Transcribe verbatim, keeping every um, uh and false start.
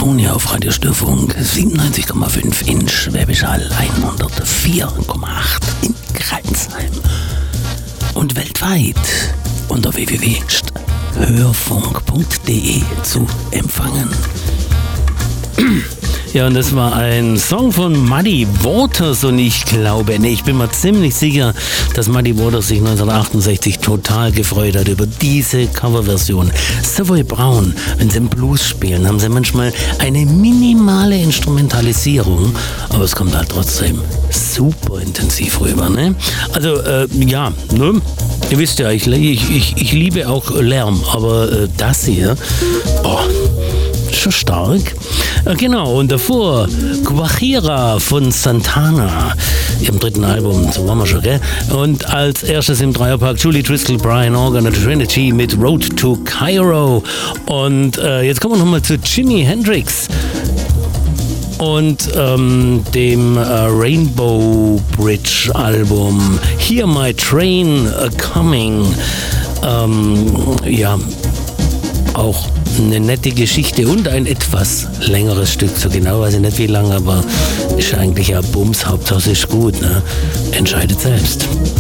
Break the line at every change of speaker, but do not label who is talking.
California auf Radiostörfunk siebenundneunzig Komma fünf in Schwäbisch Hall, hundertvier Komma acht in Kreilsheim und weltweit unter w w w punkt hörfunk punkt d e zu empfangen. Ja, und das war ein Song von Muddy Waters und ich glaube, nee, ich bin mir ziemlich sicher, dass Muddy Waters sich neunzehnhundertachtundsechzig total gefreut hat über diese Coverversion. Savoy Brown, wenn sie im Blues spielen, haben sie manchmal eine minimale Instrumentalisierung, aber es kommt halt trotzdem super intensiv rüber, ne? Also, äh, ja, ne? Ihr wisst ja, ich, ich, ich, ich liebe auch Lärm, aber äh, das hier, oh, schon stark. Äh, genau, und davor Guajira von Santana, ihrem dritten Album, so waren wir schon, gell? Und als erstes im Dreierpack Julie Driscoll, Brian Organ und Trinity mit Road to Cairo. Und äh, jetzt kommen wir nochmal zu Jimi Hendrix und ähm, dem äh, Rainbow Bridge Album Hear My Train A Coming. Ähm, ja, auch eine nette Geschichte und ein etwas längeres Stück. So genau weiß ich nicht wie lang, aber ist eigentlich ja Bums, Hauptsache ist gut, ne? Entscheidet selbst.